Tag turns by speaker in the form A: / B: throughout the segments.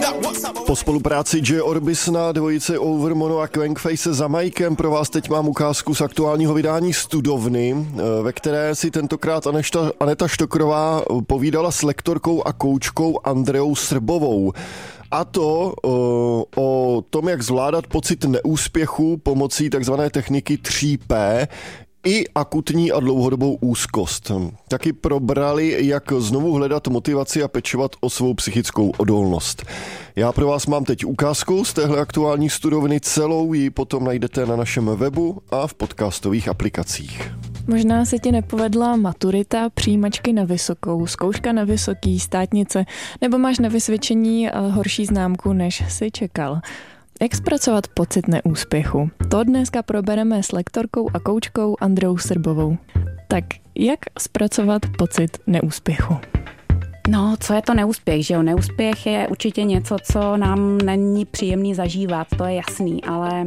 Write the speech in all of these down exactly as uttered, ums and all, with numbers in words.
A: Po spolupráci J Orbis na dvojici Overmono a Quankface se Jamaikem pro vás teď mám ukázku z aktuálního vydání Studovny, ve které si tentokrát Anešta, Aneta Štokrová povídala s lektorkou a koučkou Andreou Srbovou. A to o, o tom, jak zvládat pocit neúspěchu pomocí takzvané techniky tří pé, i akutní a dlouhodobou úzkost. Taky probrali, jak znovu hledat motivaci a pečovat o svou psychickou odolnost. Já pro vás mám teď ukázku z téhle aktuální studovny, celou ji potom najdete na našem webu a v podcastových aplikacích.
B: Možná se ti nepovedla maturita, přijímačky na vysokou, zkouška na vysoký, státnice, nebo máš na vysvědčení horší známku, než jsi čekal. Jak zpracovat pocit neúspěchu? To dneska probereme s lektorkou a koučkou Andreou Srbovou. Tak jak zpracovat pocit neúspěchu?
C: No, co je to neúspěch, že jo? Neúspěch je určitě něco, co nám není příjemný zažívat, to je jasný, ale...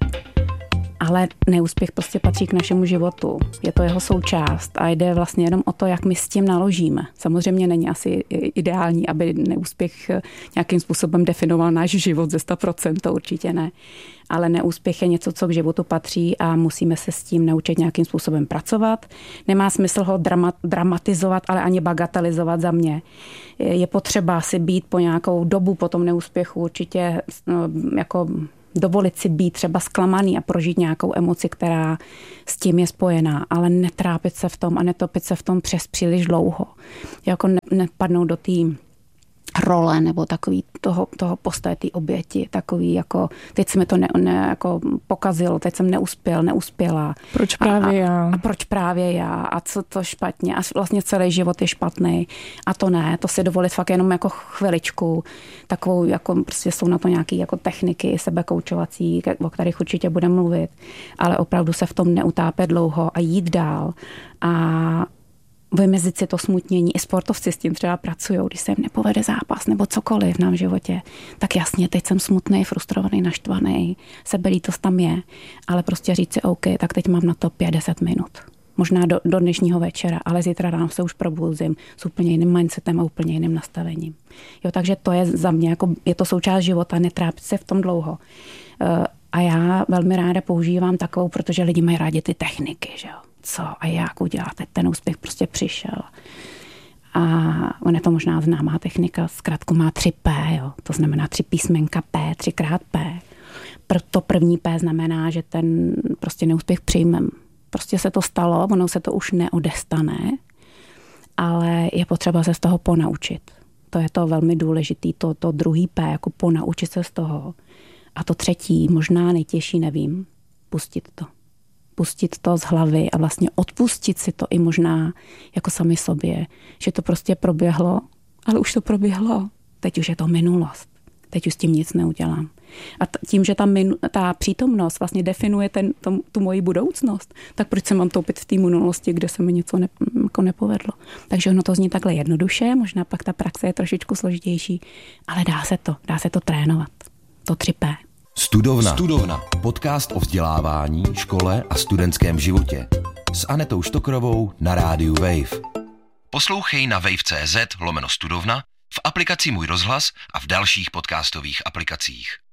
C: Ale neúspěch prostě patří k našemu životu. Je to jeho součást a jde vlastně jenom o to, jak my s tím naložíme. Samozřejmě není asi ideální, aby neúspěch nějakým způsobem definoval náš život ze sto procent, to určitě ne. Ale neúspěch je něco, co k životu patří a musíme se s tím naučit nějakým způsobem pracovat. Nemá smysl ho dramatizovat, ale ani bagatelizovat za mě. Je potřeba si být po nějakou dobu po tom neúspěchu určitě no, jako... dovolit si být třeba zklamaný a prožít nějakou emoci, která s tím je spojená, ale netrápit se v tom a netopit se v tom přes příliš dlouho. Jako ne, nepadnout do té role nebo takový toho, toho postoje té oběti, takový jako teď se mi to ne, ne, jako pokazilo, teď jsem neuspěl, neuspěla.
B: Proč právě
C: a,
B: já?
C: A, a proč právě já? A co to špatně? A vlastně celý život je špatný. A to ne, to si dovolit fakt jenom jako chviličku. Takovou, jako prostě jsou na to nějaké jako techniky sebekoučovací, o kterých určitě budeme mluvit. Ale opravdu se v tom neutápět dlouho a jít dál. A vymezit si to smutnění. I sportovci s tím třeba pracují, když se jim nepovede zápas nebo cokoliv v nám životě. Tak jasně, teď jsem smutný, frustrovaný, naštvaný, sebelítost tam je, ale prostě říct si OK, tak teď mám na to pět deset minut. Možná do, do dnešního večera, ale zítra ráno se už probouzím s úplně jiným mindsetem a úplně jiným nastavením. Jo, takže to je za mě, jako je to součást života, netrápit se v tom dlouho. A já velmi ráda používám takovou, protože lidi mají rádi ty techniky, že jo. Co a jak udělat, teď ten úspěch prostě přišel. A on je to možná známá technika, zkrátku má tři pé, jo. To znamená tři písmenka P, třikrát P. To první P znamená, že ten prostě neúspěch přijmem. Prostě se to stalo, ono se to už neodestane, ale je potřeba se z toho ponaučit. To je to velmi důležité, to, to druhý P, jako ponaučit se z toho. A to třetí, možná nejtěžší, nevím, pustit to. Pustit to z hlavy a vlastně odpustit si to i možná jako sami sobě, že to prostě proběhlo, ale už to proběhlo. Teď už je to minulost. Teď už s tím nic neudělám. A t- tím, že ta, minu- ta přítomnost vlastně definuje ten, tom, tu moji budoucnost, tak proč se mám toupit v té minulosti, kde se mi něco ne- jako nepovedlo. Takže ono to zní takhle jednoduše, možná pak ta praxe je trošičku složitější, ale dá se to, dá se to trénovat. To tři pé.
D: Studovna. Studovna. Podcast o vzdělávání, škole a studentském životě. S Anetou Štokrovou na rádiu Wave. Poslouchej na wave tečka cz lomeno studovna, v aplikaci Můj rozhlas a v dalších podcastových aplikacích.